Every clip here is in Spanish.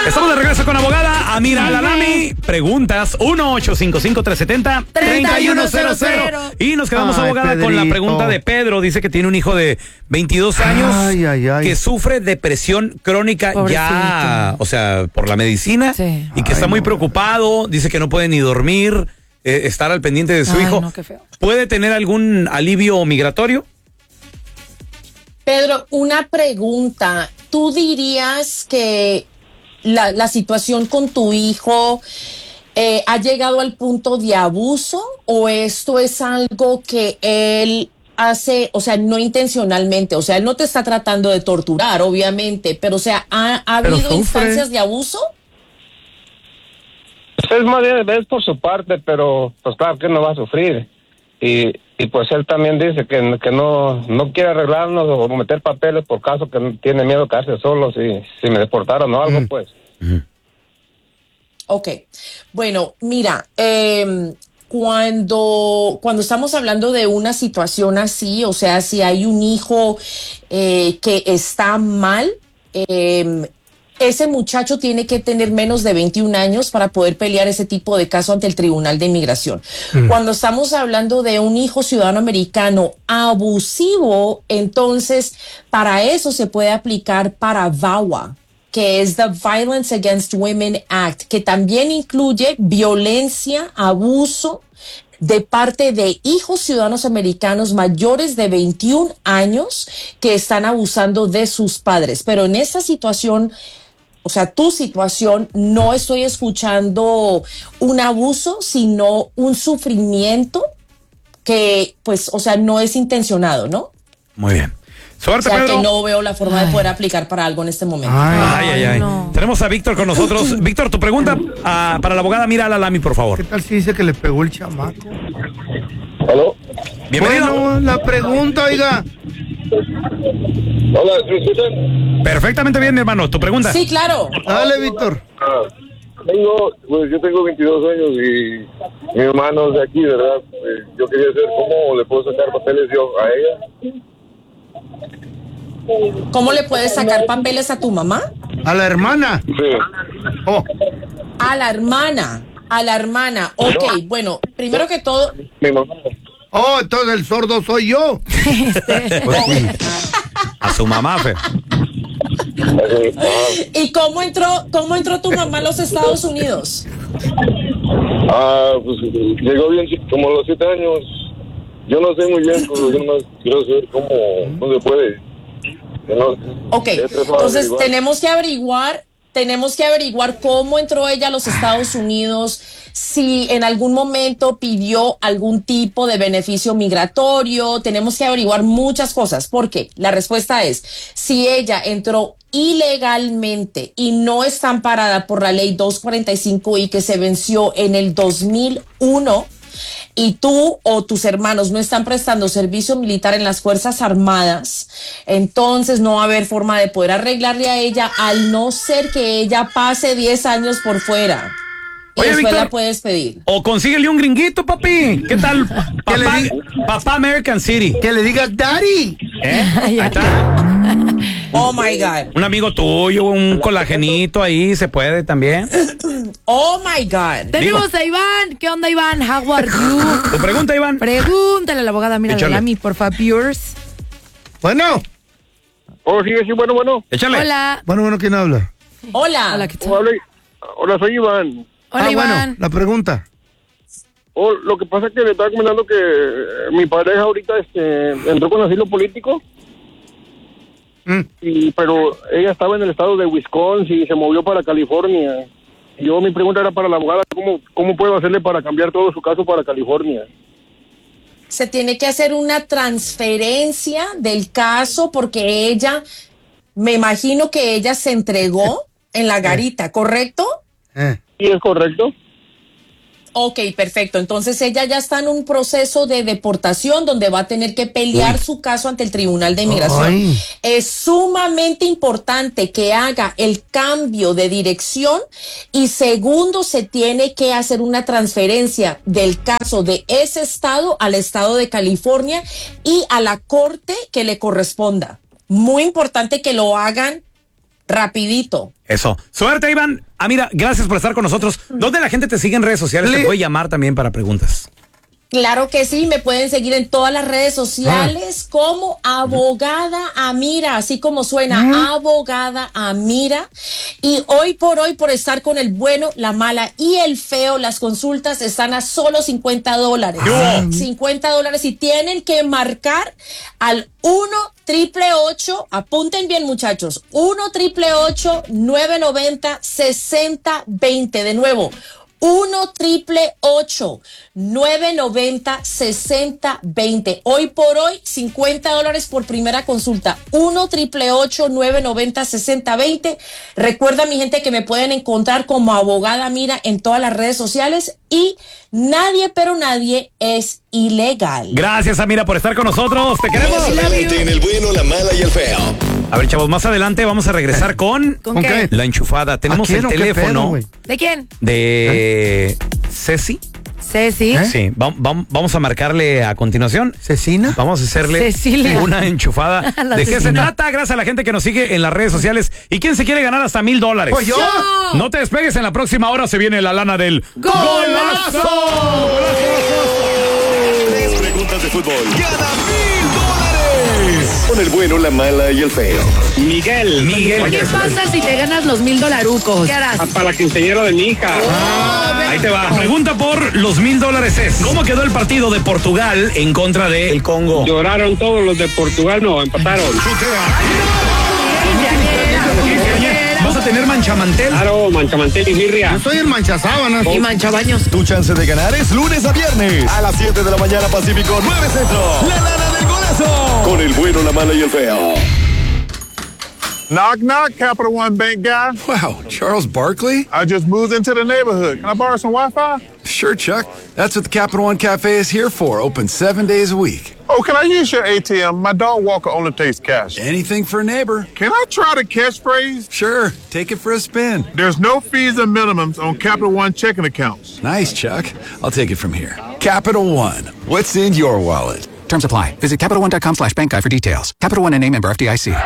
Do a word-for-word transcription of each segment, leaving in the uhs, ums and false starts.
Estamos de regreso con abogada Amira Alalami. Preguntas uno ocho cinco cinco, tres siete cero, tres uno cero cero. Y nos quedamos, Ay, abogada, Pedrito. con la pregunta de Pedro. Dice que tiene un hijo de veintidós años Ay, ay, ay. que sufre depresión crónica ya, o sea, por la medicina, Sí. y que Ay, está muy no. preocupado. Dice que no puede ni dormir, eh, estar al pendiente de su Ay, hijo. no, qué feo. ¿Puede tener algún alivio migratorio? Pedro, una pregunta. ¿Tú dirías que la, la situación con tu hijo eh, ha llegado al punto de abuso o esto es algo que él hace, o sea, no intencionalmente? O sea, él no te está tratando de torturar, obviamente, pero o sea, ¿ha, ha Pero habido sufre. instancias de abuso? Es más bien es por su parte, pero pues claro que no va a sufrir. Y, y pues él también dice que, que no, no quiere arreglarnos o meter papeles por caso que tiene miedo a quedarse solo si, si me deportaron o algo, Mm. pues. Ok, bueno, mira, eh, cuando, cuando estamos hablando de una situación así, o sea, si hay un hijo eh, que está mal, eh, ese muchacho tiene que tener menos de veintiún años para poder pelear ese tipo de caso ante el Tribunal de Inmigración. Cuando estamos hablando de un hijo ciudadano americano abusivo, entonces para eso se puede aplicar para VAWA, que es The Violence Against Women Act, que también incluye violencia, abuso de parte de hijos ciudadanos americanos mayores de veintiún años que están abusando de sus padres. Pero en esta situación, o sea, tu situación, no estoy escuchando un abuso, sino un sufrimiento que, pues, o sea, no es intencionado, ¿no? Muy bien. O Suerte, sea, Pedro. que no veo la forma de poder aplicar para algo en este momento. Ay, Ay, ay, ay. no. Tenemos a Víctor con nosotros. Víctor, tu pregunta ah, para la abogada Amira Alalami, por ¿qué favor. tal si dice que le pegó el chamaco? ¿Aló? Bienvenido. Bueno, la pregunta, oiga. Hola, ¿me escuchan? Perfectamente bien, mi hermano. Tu pregunta. Sí, claro. Dale, Víctor. Ah, tengo, pues yo tengo veintidós años y mi hermano es de aquí, ¿verdad? Eh, yo quería saber cómo le puedo sacar papeles yo a ella. ¿Cómo le puedes sacar papeles a tu mamá? A la hermana. Sí. Oh, A la hermana. A la hermana. Ok, bueno, primero que todo, Mi mamá. oh, entonces el sordo soy yo. Pues sí. A su mamá, fe. Así, ah, ¿y cómo entró, cómo entró tu mamá a los Estados Unidos? Ah, pues llegó bien como a los siete años. Yo no sé muy bien, pero yo nomás quiero saber cómo, cómo se puede. No, Ok, he tratado de entonces averiguar. tenemos que averiguar, tenemos que averiguar cómo entró ella a los Estados Unidos, si en algún momento pidió algún tipo de beneficio migratorio. Tenemos que averiguar muchas cosas, porque la respuesta es, si ella entró ilegalmente y no está amparada por la ley doscientos cuarenta y cinco I que se venció en el dos mil uno, y tú o tus hermanos no están prestando servicio militar en las Fuerzas Armadas, entonces no va a haber forma de poder arreglarle a ella, al no ser que ella pase diez años por fuera. Y Oye, después Víctor. la puedes pedir. O consíguele un gringuito, papi. ¿Qué tal? ¿Qué le Papá, di- papá American City. Que le digas daddy. ¿Eh? Ahí está. Oh my God. Un amigo tuyo, un colagenito ahí, se puede también. Oh my God. Tenemos a Iván. ¿Qué onda, Iván? How are you? Tu pregunta, Iván. Pregúntale a la abogada Amira Échale. Alalami, por favor. Bueno, Oh, sí, sí, bueno, bueno. Échale. Hola. bueno, bueno, ¿quién habla? Hola. Hola, ¿qué tal? Hola, hola, soy Iván. Hola, ah, Iván. bueno, la pregunta. Oh, lo que pasa es que le estaba comentando que eh, mi pareja ahorita este, entró con asilo político, Mm. y pero ella estaba en el estado de Wisconsin y se movió para California. Y yo, mi pregunta era para la abogada, ¿cómo, cómo puedo hacerle para cambiar todo su caso para California? Se tiene que hacer una transferencia del caso porque ella, me imagino que ella se entregó en la garita, ¿correcto? Eh. ¿Sí es correcto? Ok, perfecto. Entonces ella ya está en un proceso de deportación donde va a tener que pelear Uy. su caso ante el Tribunal de Inmigración. Ay. Es sumamente importante que haga el cambio de dirección y segundo, se tiene que hacer una transferencia del caso de ese estado al estado de California y a la corte que le corresponda. Muy importante que lo hagan rapidito. Eso. Suerte, Iván. Ah, mira, gracias por estar con nosotros. ¿Dónde la gente te sigue en redes sociales? Te puede llamar también para preguntas. Claro que sí, me pueden seguir en todas las redes sociales ah. como Abogada Amira, así como suena, uh-huh. Abogada Amira. Y hoy por hoy, por estar con el bueno, la mala y el feo, las consultas están a solo cincuenta dólares. Uh-huh. cincuenta dólares y tienen que marcar al uno triple ocho, apunten bien muchachos, uno triple ocho, nueve noventa, sesenta veinte. De nuevo, uno triple ocho, nueve noventa, sesenta veinte. Hoy por hoy, cincuenta dólares por primera consulta. uno triple ocho, nueve noventa, sesenta veinte. Recuerda, mi gente, que me pueden encontrar como Abogada Mira en todas las redes sociales y nadie, pero nadie es ilegal. Gracias, Amira, por estar con nosotros. Te queremos. Más adelante en el bueno, la mala y el feo. A ver, chavos, más adelante vamos a regresar con, ¿Con, ¿Con qué? La enchufada. Tenemos el teléfono. Pedo, ¿de quién? De Ceci. Ceci. ¿Eh? Sí, va, va, vamos a marcarle a continuación. ¿Cecina? Vamos a hacerle Cecilia. Una enchufada. ¿De Cecina. Qué se trata? Gracias a la gente que nos sigue en las redes sociales. ¿Y quién se quiere ganar hasta mil dólares? Pues yo. No te despegues, en la próxima hora se viene la lana del ¡Golazo! ¡Golazo! Tres preguntas de fútbol. ¡Gana mil dólares! Con el bueno, la mala y el feo. Miguel. Miguel. ¿Qué pasa si te ganas los mil dolarucos? ¿Qué harás? Para la quinceañera de mi hija. Oh, ahí te va. Pregunta por los mil dólares es: ¿cómo quedó el partido de Portugal en contra de el Congo? Lloraron todos los de Portugal, no, empataron. ¿Vas a tener manchamantel? Claro, manchamantel y birria. Yo soy el manchasábanas. Y manchabaños. Tu chance de ganar es lunes a viernes a las siete de la mañana Pacífico, nueve Centro. La lana del golazo. Con el bueno, la mala y el feo. Knock, knock, Capital One Bank guy. Wow, Charles Barkley? I just moved into the neighborhood. Can I borrow some Wi-Fi? Sure, Chuck. That's what the Capital One Cafe is here for, open seven days a week. Oh, can I use your A T M? My dog walker only takes cash. Anything for a neighbor. Can I try the catchphrase? Sure, take it for a spin. There's no fees and minimums on Capital One checking accounts. Nice, Chuck. I'll take it from here. Capital One. What's in your wallet? Terms apply. Visit CapitalOne.com slash bank guide for details. Capital One N A member F D I C.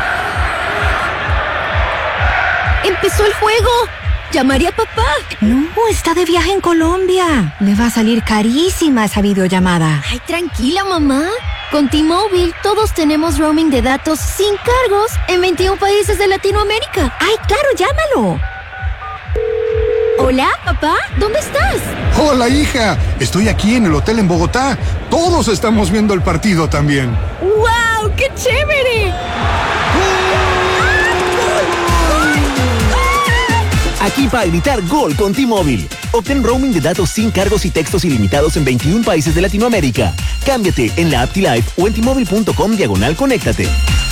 ¡Empezó el juego! ¿Llamaré a papá? No, está de viaje en Colombia. Le va a salir carísima esa videollamada. Ay, tranquila, mamá. Con T-Mobile, todos tenemos roaming de datos sin cargos en veintiún países de Latinoamérica. ¡Ay, claro, llámalo! Hola, papá, ¿dónde estás? Hola, hija. Estoy aquí en el hotel en Bogotá. Todos estamos viendo el partido también. ¡Wow! ¡Qué chévere! Aquí para gritar gol con T-Mobile. Obtén roaming de datos sin cargos y textos ilimitados en veintiún países de Latinoamérica. Cámbiate en la app T-Life o en T-Mobile punto com diagonal conéctate.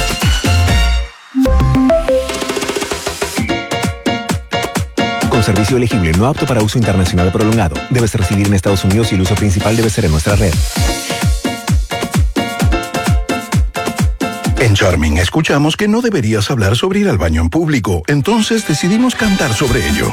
Con servicio elegible, no apto para uso internacional prolongado. Debes residir en Estados Unidos y el uso principal debe ser en nuestra red. En Charming escuchamos que no deberías hablar sobre ir al baño en público, entonces decidimos cantar sobre ello.